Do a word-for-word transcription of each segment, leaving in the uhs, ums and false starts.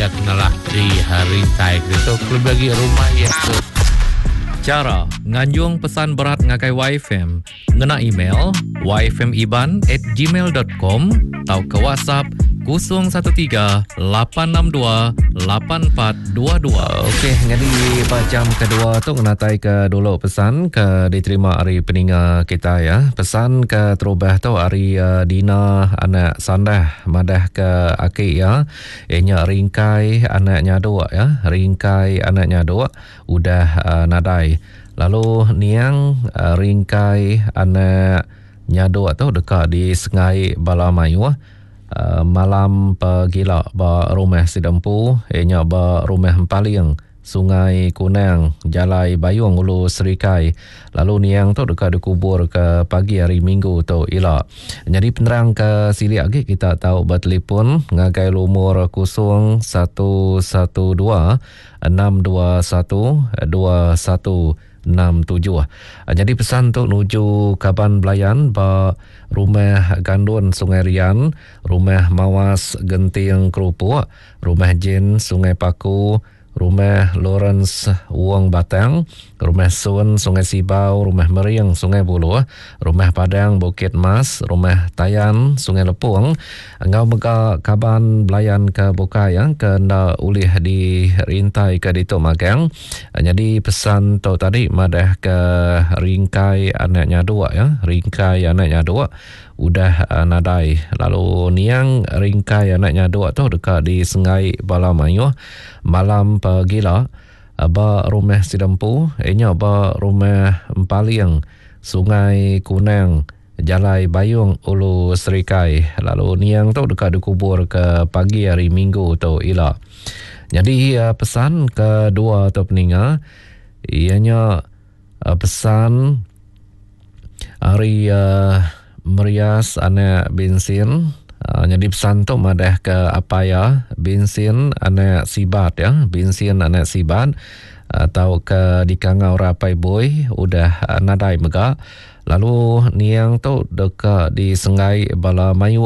ya kenalah di hari taik itu klub bagi rumah ya tu. Cara nganjung pesan berat ngakai Y F M, ngena email y f m iban at gmail dot com atau ke WhatsApp kosong satu tiga lapan enam dua lapan empat dua dua. Okey, jadi jam kedua tu ngenatai ke dulu pesan ke diterima hari peninga kita ya. Pesan ke terubah tu hari uh, Dina anak sandah madah ke aki ya. Ianya ringkai anaknya dua ya. Ringkai anaknya dua udah uh, nadai. Lalu niang uh, ringkai anaknya dua tu dekat di Sengai Balamayu. Uh, malam pagila ba rumah Sidampu ianya ba rumah Empaliang Sungai Kunang Jalai Bayung Ulu Serikai. Lalu niang tu dekat dikubur ke pagi hari Minggu tu ila. Jadi penerang ke sili lagi kita tahu bertelefon ngagai lumur kosong satu satu dua enam dua satu dua satu enam tujuh. Jadi pesan tu nuju Kaban Belayan ba rumah Gandun Sungai Rian, rumah Mawas Genting Kerupuk, rumah Jin Sungai Paku, rumah Lawrence Wong Batang, rumah Sun Sungai Sibau, rumah Meriang Sungai Buloh, rumah Padang Bukit Mas, rumah Tayan Sungai Lepung. Ngau mega Kaban Belayan ke Bukaya ke nda ulih di rintai ke Ditok Magang. Jadi pesan tu tadi madah ke ringkai anaknya dua ya, ringkai anaknya dua udah uh, nadai. Lalu niang ringkai anaknya dua tu dekat di Sengai Balamayu malam pagila ba rumah Sidampu ianya ba rumah Empaliang Sungai Kunang Jalai Bayung Ulu Serikai. Lalu niang tu dekat dikubur ke pagi hari Minggu tu ila. Jadi uh, pesan kedua tu peninga ianya uh, pesan hari uh, merias anak bensin. Uh, jadi pesan tu madah ke apa ya, bensin anak sibat ya, bensin anak sibat atau ke di Kangau Rapai Boy udah uh, nadai mega. Lalu niang tu dekat di Sengai Balamayu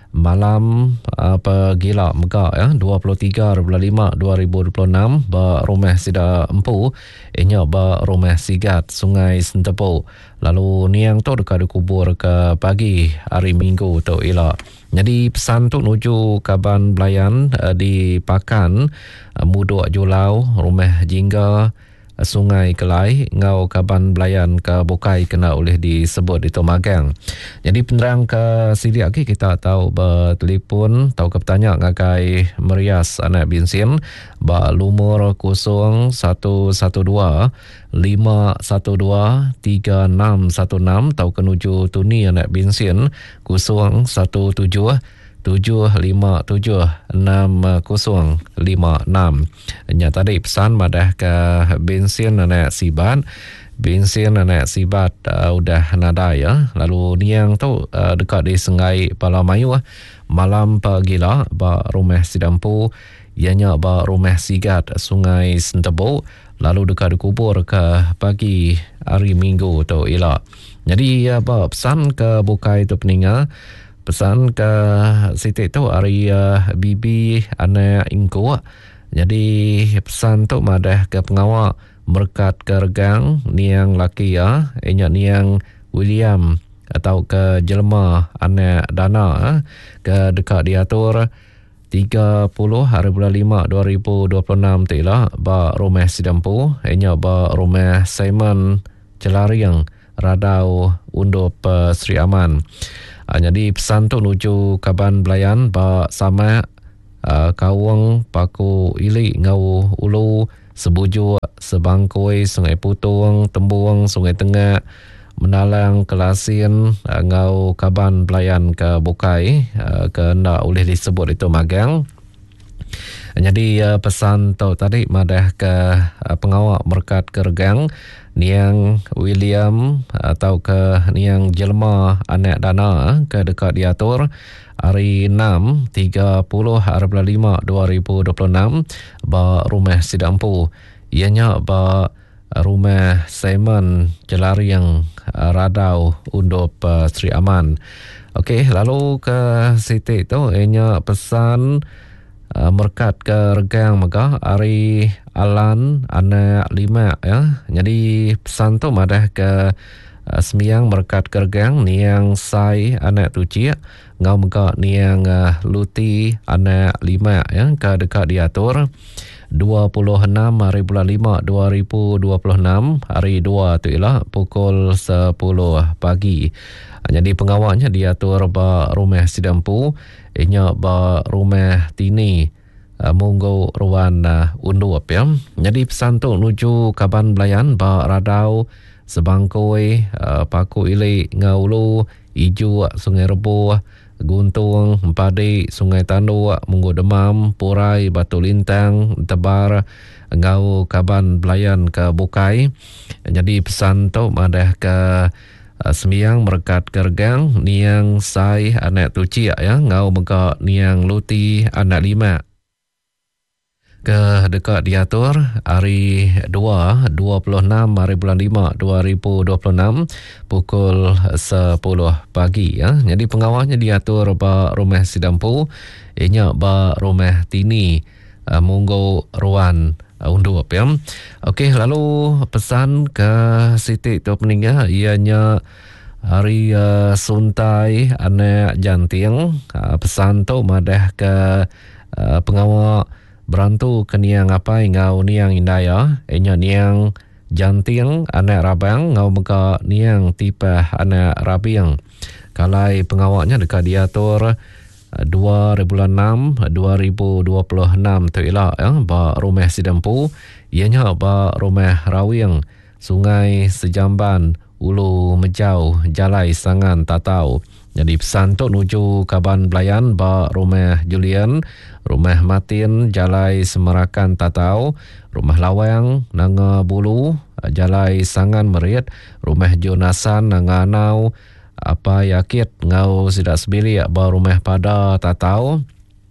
malam apa uh, gila mega ya dua puluh tiga bulan lima dua ribu dua puluh enam ba rumah Sida Empu ianya ba rumah Sigat Sungai Sentepu. Lalu niang tu dekat dikubur ke pagi hari Minggu tu ila. Jadi pesan tu nuju Kaban Belayan uh, di Pakan uh, Muduk Julau rumah Jingga Sungai Kelai ngau Kaban Belayan ke Bukai kena oleh disebut di Tomagang. Jadi penerang ke sini lagi kita tahu bertelefon tahu ke bertanya ngakai merias anak bensin ba lumur kosong satu satu dua lima satu dua tiga enam satu enam tahu kenuju tuni anak bensin kosong satu tujuh tujuh lima tujuh enam kosong lima enam. Nya tadi pesan madah ke bensin anak sibat. Bensin anak sibat uh, udah nada ya. Lalu niang tu uh, dekat di Sengai Balamayu malam pagila ba rumah Sidampu ianya ba rumah Sigat Sungai Sentebu. Lalu dekat dikubur ke pagi hari Minggu tu ila. Jadi apa uh, pesan ke Bukai tu peninga. Pesan ke Siti tu hari uh, bibi anak ingku. Jadi pesan tu madah ke pengawal Merkat ke Regang niang laki ya, ianya niang William atau ke Jelma anak Dana ke dekat diatur tiga puluh hari bulan lima dua ribu dua puluh enam tu lah ba rumah Sidampu ianya ba rumah Simon Celariang Radau Undup uh, Sri Aman. Uh, jadi pesan tu nuju Kaban Belayan ba sama uh, Kawang Paku Ili Ngau Ulu Sebuju Sebangkoi Sungai Putung Tembuang Sungai Tengah Menalang Kelasin uh, Ngau Kaban Belayan ke Bukai uh, ke ndak boleh disebut itu Magang. Jadi uh, pesan tu tadi madah ke uh, pengawal Merkat ke Regang niang William atau ke niang Jelma anak Dana ke dekat diatur hari enam tiga puluh hari bulan lima dua ribu dua puluh enam ba rumah Sidampu ianya ba rumah Simon Celariang Radau Undup uh, Sri Aman. Okey, lalu ke Siti tu ianya pesan uh, merkat ke regang maka ari alan anak lima ya. Jadi pesan tu madah ke uh, semiang merkat ke regang niang sai anak tuci ngau maka niang uh, luti anak lima ya ke dekat diatur dua puluh enam hari bulan lima dua ribu dua puluh enam hari dua tu ialah pukul sepuluh pagi. Jadi pengawalnya diatur ba rumah sidampu inya ba rumah tini uh, munggu ruan uh, undup ya. Jadi pesan tu nuju Kaban Belayan ba radau sebangkoi uh, paku ili ngaulu iju Sungai Rebu Guntung, Empadi, Sungai Tandu, Munggu Demam, Purai, Batu Lintang, Tebar, Ngau Kaban Belayan ke Bukai. Jadi pesan tu madah ke uh, semiang merkat kergang niang sai anak tuci ya, ngau mengka niang luti anak lima. Ke dekat diatur hari dua, dua puluh enam hari bulan lima dua ribu dua puluh enam pukul sepuluh pagi ya. Jadi pengawalnya diatur ba rumah sidampu inya ba rumah tini uh, munggu ruan uh, undup ya. Okey, lalu pesan ke Siti tu peninggal ianya hari uh, suntai anak janting uh, pesan tu madah ke uh, pengawal berantu ke niang apa ngau niang indaya enya niang janting anak rabang ngau meka niang tipah anak rabiang kalai pengawaknya dekat diatur dua ribu enam dua ribu dua puluh enam tu ialah ya ba rumah sidampu ianya ba rumah rawiang Sungai Sejamban Ulu Mejau Jalai Sangan Tatau. Jadi pesan tu nuju Kaban Belayan ba rumah Julian, rumah Matin Jalai Semerakan Tatau, rumah Lawang Nanga Bulu Jalai Sangan Merit, rumah Jonasan Nanga Anau apa yakit ngau sidak sebilik ba rumah Pada Tatau,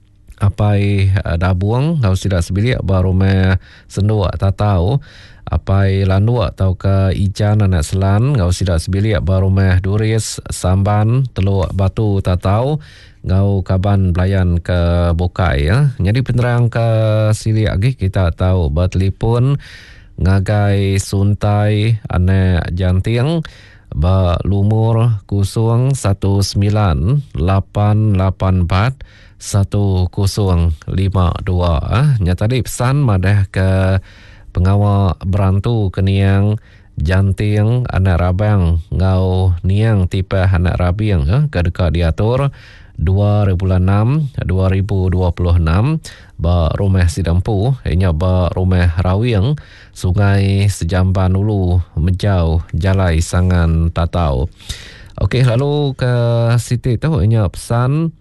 apai Dabuang ngau sidak sebilik ba rumah Sendua Tatau, apai landu atau ke Ijan anak selan ngau sidak sebilik ba rumah Duris Samban Teluk Batu Tatau ngau Kaban Belayan ke Bukai ya. Jadi penerang ke sili lagi kita tahu bertelefon ngagai suntai anak janting ba lumur kusung satu sembilan lapan lapan empat satu kosong lima dua ah. Nyata tadi pesan madah ke pengawal berantu ke niang janting anak rabang ngau niang tipe anak rabiang eh, ke dekat diatur dua ribu enam dua ribu dua puluh enam ba rumah sidampu inya ba rumah rawiang Sungai Sejamban Ulu Mejau Jalai Sangan Tatau. Okey, lalu ke Siti tu inya pesan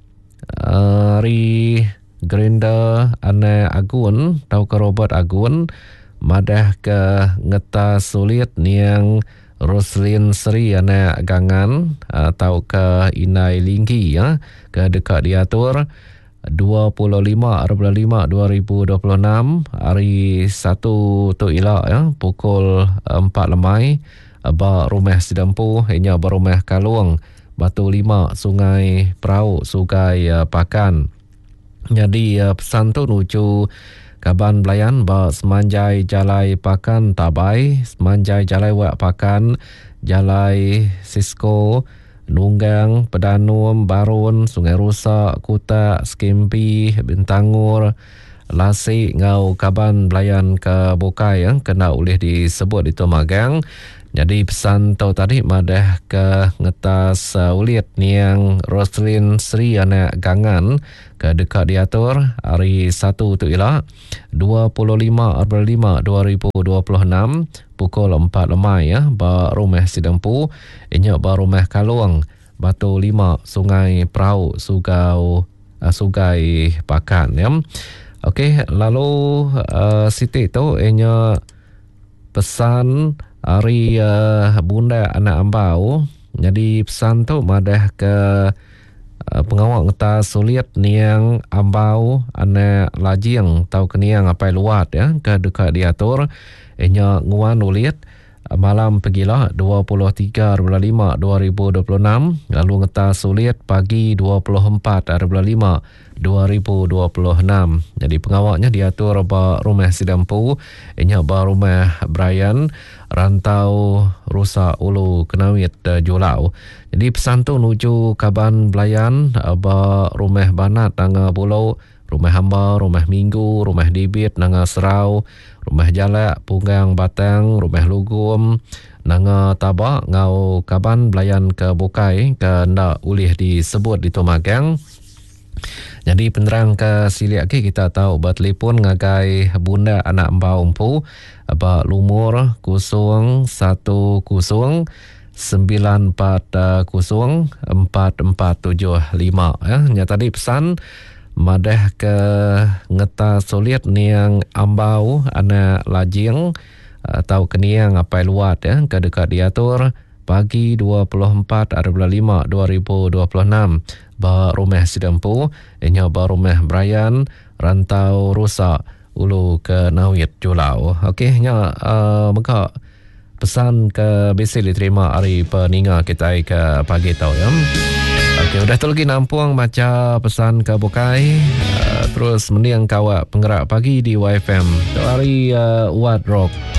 uh, ri Gerinda Ane Agun tau ke Robert Agun madah ke ngeta sulit niang Roslin Sri Ane Gangan atau ke Inai Linggi ya ke dekat diatur dua puluh lima bulan lima dua ribu dua puluh enam hari satu tu ialah ya pukul empat lemai ba rumah sidampu inya ba rumah Kaluang Batu Lima Sungai Perau Sungai uh, Pakan. Jadi uh, pesan tu nuju Kaban Belayan ba semanjai Jalai Pakan Tabai, semanjai Jalai Wak Pakan, Jalai Sisko, Nunggang, Pedanum, Barun, Sungai Rusak, Kuta, Skimpi, Bintangur, Lasi, Ngau Kaban Belayan ke Bukai yang kena oleh disebut itu magang. Jadi pesan tau tadi madah ke ngetas uh, ulit niang Roslin Sri anak Gangan ke dekat diatur hari satu tu ialah dua puluh lima bulan lima dua ribu dua puluh enam pukul empat lemai ya ba rumah sidampu inya ba rumah Kaluang Batu Lima Sungai Perau Sugau uh, Sungai Pakan ya. Okey, lalu uh, Siti tu inya pesan hari uh, bunda anak ambau. Jadi pesan tu madah ke uh, pengawal ngeta sulit niang ambau anak lajiang tau ke niang apai luat ya ke dekat diatur inya nguan ulit malam pergilah dua puluh tiga lima dua ribu dua puluh enam, lalu ngeta sulit pagi dua puluh empat lima dua ribu dua puluh enam. Jadi pengawaknya diatur ba rumah Sidampu, inya ba rumah Brian, rantau Rusa Ulu Kenawit Julau. Jadi pesan tu nuju Kaban Belayan ba rumah Banat nanga Pulau, rumah Hamba, rumah Minggu, rumah Dibit nanga Serau, rumah Jalak Punggang Batang, rumah Lugum nanga Tabak ngau Kaban Belayan ke Bukai ke ndak ulih disebut di Tumagang. Jadi penerang ke siliak ke kita tahu bertelefon ngagai bunda anak mbak umpu apa lumur kosong satu kosong sembilan empat kosong empat empat tujuh lima ya. Nya tadi pesan madah ke ngeta sulit niang ambau anak lajing atau keniang apa luat ya ke dekat diatur pagi dua puluh empat lima dua ribu dua puluh enam ba rumah Sidampu, inya ba rumah Brian, rantau Rusa Ulu ke Nawit Julau. Okey, nya uh, maka pesan ke bisi diterima hari peninga kita ke pagi tau ya. Okey, udah tu lagi nampung baca pesan ke Bukai, uh, terus mending kawak penggerak pagi di Y F M. Tu hari uh, Wat Rock.